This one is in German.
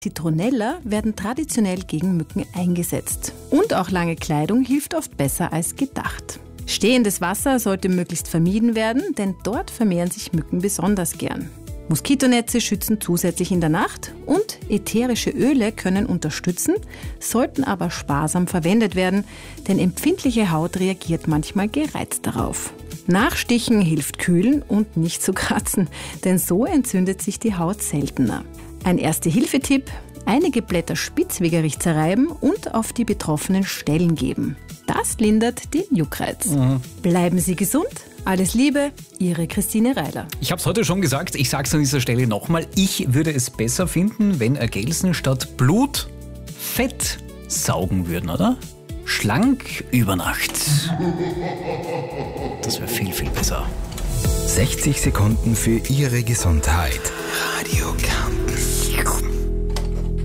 Zitronella werden traditionell gegen Mücken eingesetzt. Und auch lange Kleidung hilft oft besser als gedacht. Stehendes Wasser sollte möglichst vermieden werden, denn dort vermehren sich Mücken besonders gern. Moskitonetze schützen zusätzlich in der Nacht und ätherische Öle können unterstützen, sollten aber sparsam verwendet werden, denn empfindliche Haut reagiert manchmal gereizt darauf. Nachstichen hilft kühlen und nicht zu kratzen, denn so entzündet sich die Haut seltener. Ein Erste-Hilfe-Tipp: einige Blätter Spitzwegerich zerreiben und auf die betroffenen Stellen geben. Das lindert den Juckreiz. Bleiben Sie gesund. Alles Liebe, Ihre Christine Reiler. Ich habe es heute schon gesagt, ich sage es an dieser Stelle nochmal. Ich würde es besser finden, wenn Gelsen statt Blut Fett saugen würden, oder? Schlank über Nacht. Das wäre viel, viel besser. 60 Sekunden für Ihre Gesundheit. Radio Campus.